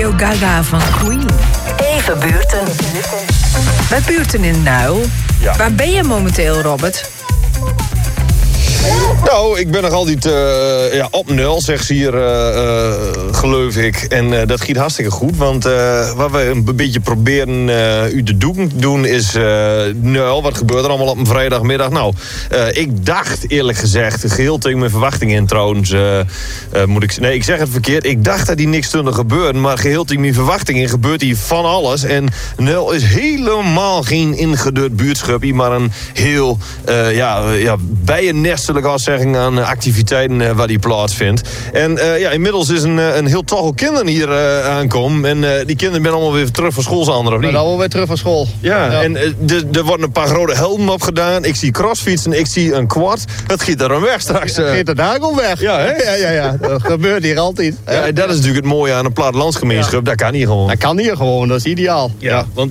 Radio Gaga van Queen. Even buurten. Bij buurten in Nuil. Ja. Waar ben je momenteel, Robert? Nou, ik ben nog altijd op nul, zegt ze hier, geloof ik. En dat gaat hartstikke goed, want wat we een beetje proberen u te doen is... nul, wat gebeurt er allemaal op een vrijdagmiddag? Nou, ik dacht eerlijk gezegd, geheel tegen mijn verwachtingen in trouwens... Nee, ik zeg het verkeerd. Ik dacht dat hier niks te gebeuren, maar geheel tegen mijn verwachtingen gebeurt hier van alles. En nul is helemaal geen ingedut buurtschap, maar een heel bijennest, als zeggen, aan activiteiten waar die plaatsvindt. En inmiddels is een heel tal kinderen hier aankomen. En die kinderen zijn allemaal weer terug van school, Sander, of niet? Nou, allemaal weer terug van school. Ja. En er worden een paar grote helmen opgedaan. Ik zie crossfietsen, ik zie een quad. Het giet er dan weg straks. Het giet er daar gewoon weg. Ja, hè? Ja. Dat gebeurt hier altijd. Ja, dat is natuurlijk het mooie aan een plattelandsgemeenschap. Ja. Dat kan hier gewoon. Dat kan hier gewoon, dat is ideaal. Ja, want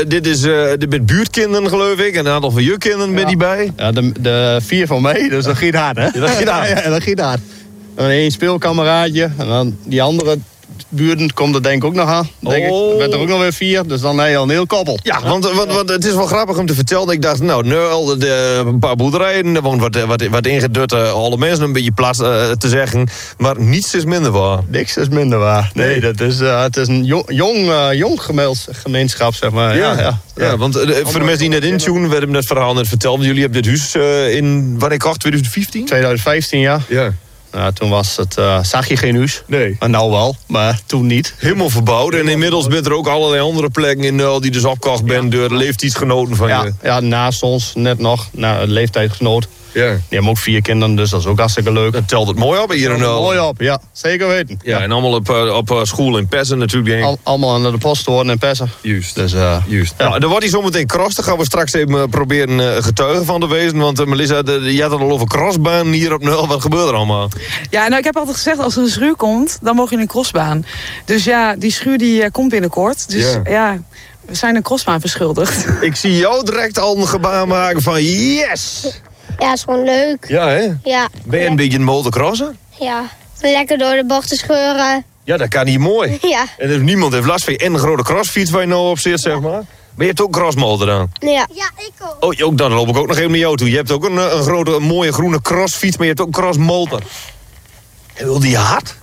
dit met buurtkinderen, geloof ik. En een aantal van je kinderen met die bij. Ja, de 4 van mij, dus dat giet hard, hè? Ja, dat giet hard. Ja, dat giet hard. En dan 1 speelkameraadje. En dan die andere buurten komt er denk ik ook nog aan. Denk ik. Er bent er ook nog weer 4, dus dan heb je al een heel koppel. Ja, want het is wel grappig om te vertellen. Ik dacht, een paar boerderijen, er woont wat ingedutte alle mensen een beetje plaats te zeggen. Maar niets is minder waar. Niks is minder waar. Nee, dat is, het is een jong gemeenschap, zeg maar. Ja, want voor de mensen die net intunen, we hebben het verhaal net verteld. Jullie hebben dit huis in, wanneer kocht, 2015? 2015, ja. Ja. Nou, toen was het, zag je geen huis. Nee. Maar nou wel, maar toen niet. Helemaal verbouwd. En inmiddels bent er ook allerlei andere plekken in Nuil die dus opgekocht bent door de leeftijdsgenoten van je. Ja, naast ons net nog, leeftijdsgenoot. Ja. Die hebben ook 4 kinderen, dus dat is ook hartstikke leuk. Dat telt het mooi op hier in Nuil. Mooi op, ja. Zeker weten. Ja, en allemaal op school in Pessen natuurlijk, denk ik. Allemaal aan de post horen en Pessen. Juist. Dus, Juist. Ja. Nou, dan wordt hij zometeen cross. Daar gaan we straks even proberen getuigen van te wezen. Want Melissa, je had het al over crossbaan hier op Nuil. Wat gebeurt er allemaal? Ja, nou, ik heb altijd gezegd, als er een schuur komt, dan mag je een crossbaan. Dus ja, die schuur die komt binnenkort. Dus ja, we zijn een crossbaan verschuldigd. Ik zie jou direct al een gebaar maken van yes! Ja, is gewoon leuk. Ja, hè? Ja. Ben je een beetje een motocrosser? Ja. Lekker door de bochten scheuren. Ja, dat kan hier mooi. Ja. En dus niemand heeft last van je en een grote crossfiets waar je nou op zit, zeg maar. Maar je hebt ook crossmotor aan. Ja. Ja, ik ook. Oh, dan loop ik ook nog even naar jou toe. Je hebt ook een grote, een mooie groene crossfiets, maar je hebt ook een crossmotor. En wil die hard?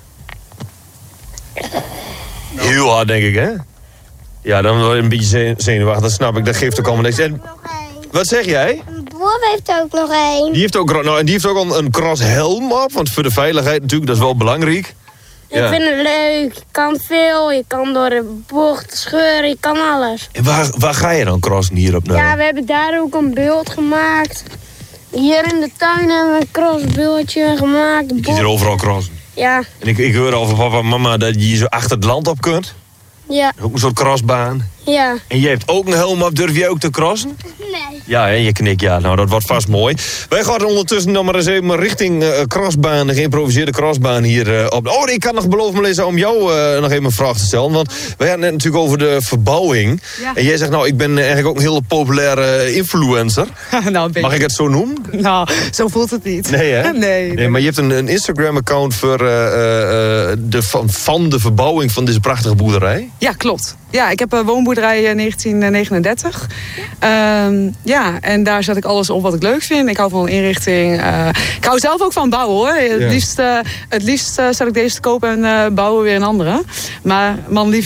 Heel hard, denk ik, hè? Ja, dan word je een beetje zenuwachtig, dat snap ik. Dat geeft ook allemaal niks. En, wat zeg jij? Bob heeft er ook nog 1. Die heeft ook al een crosshelm op, want voor de veiligheid natuurlijk, dat is wel belangrijk. Ik vind het leuk. Je kan veel. Je kan door de bocht scheuren. Je kan alles. En waar ga je dan crossen hier op nou? Ja, we hebben daar ook een beeld gemaakt. Hier in de tuin hebben we een crossbeeldje gemaakt. Je ziet er overal crossen. Ja. En ik hoor al van papa en mama dat je zo achter het land op kunt. Ja. Ook een soort crossbaan. Ja. En je hebt ook een helm op. Durf je ook te crossen? Nee. Ja, hè, je knikt. Ja, nou, dat wordt vast mooi. Wij gaan ondertussen dan maar eens even richting crossbaan. De geïmproviseerde crossbaan hier op. Oh, ik kan nog beloven, Melissa, om jou nog even een vraag te stellen. Want wij hadden net natuurlijk over de verbouwing. Ja. En jij zegt, nou, ik ben eigenlijk ook een hele populaire influencer. Mag ik het zo noemen? Nou, zo voelt het niet. Nee, hè? Nee. Maar je hebt een Instagram-account voor van de verbouwing van deze prachtige boerderij. Ja, klopt. Ja, ik heb een woonboerderij 1939. Ja, en daar zet ik alles op wat ik leuk vind. Ik hou van inrichting. Ik hou zelf ook van bouwen, hoor. Het liefst zet ik deze te kopen en bouwen weer een andere. Maar man lief